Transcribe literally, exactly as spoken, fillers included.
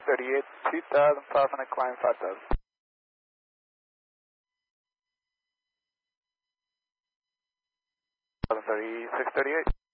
thirty-eight, two thousand five hundred, climb five thousand. thirty-six thirty-eight.